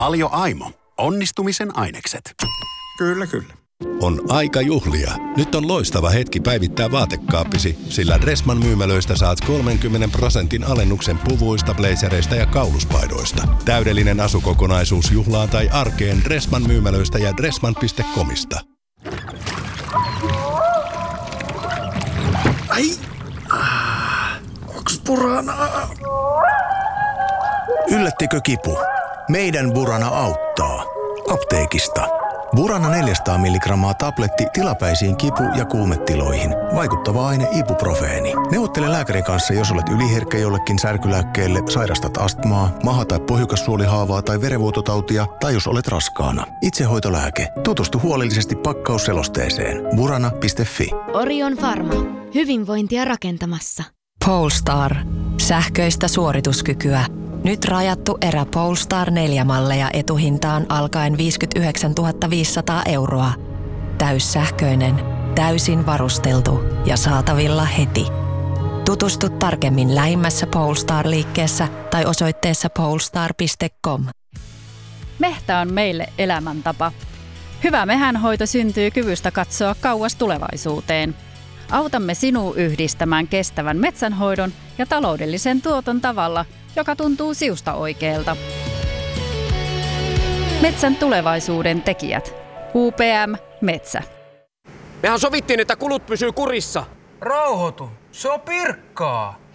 Aljo Aimo. Onnistumisen ainekset. Kyllä. On aika juhlia. Nyt on loistava hetki päivittää vaatekaappisi, sillä Dressman myymälöistä saat 30% alennuksen puvuista, blazereista ja kauluspaidoista. Täydellinen asukokonaisuus juhlaan tai arkeen Dressman myymälöistä ja dressman.comista. Ai! Onks Buranaa? Yllättikö kipu? Meidän Burana auttaa. Apteekista. Burana 400 mg tabletti tilapäisiin kipu- ja kuumetiloihin. Vaikuttava aine ibuprofeeni. Neuvottele lääkärin kanssa, jos olet yliherkkä jollekin särkylääkkeelle, sairastat astmaa, maha- tai pohjukassuolihaavaa tai verenvuototautia, tai jos olet raskaana. Itsehoitolääke. Tutustu huolellisesti pakkausselosteeseen. Burana.fi. Orion Pharma. Hyvinvointia rakentamassa. Polestar. Sähköistä suorituskykyä. Nyt rajattu erä Polestar 4-malleja etuhintaan alkaen 59 500 €. Täyssähköinen, täysin varusteltu ja saatavilla heti. Tutustu tarkemmin lähimmässä Polestar-liikkeessä tai osoitteessa polestar.com. Mehtä on meille elämäntapa. Hyvä mehänhoito syntyy kyvystä katsoa kauas tulevaisuuteen. Autamme sinua yhdistämään kestävän metsänhoidon ja taloudellisen tuoton tavalla, joka tuntuu siusta oikealta. Metsän tulevaisuuden tekijät. UPM Metsä. Mehän sovittiin, että kulut pysyy kurissa. Rauhoitu. Se on Pirkkaa.